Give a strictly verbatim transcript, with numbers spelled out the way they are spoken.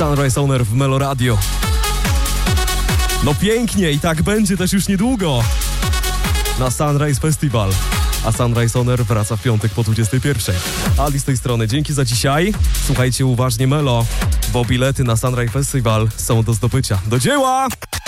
Sunrise Owner w Melo Radio. No pięknie i tak będzie też już niedługo na Sunrise Festival. A Sunrise Owner wraca w piątek po dwudziestej pierwszej. Ali z tej strony, dzięki za dzisiaj. Słuchajcie uważnie Melo, bo bilety na Sunrise Festival są do zdobycia. Do dzieła!